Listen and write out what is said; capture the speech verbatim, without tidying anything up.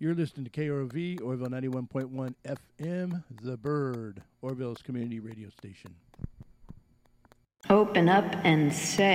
You're listening to K R O V, Orville ninety-one point one F M, The Bird, Orville's community radio station. Open up and say.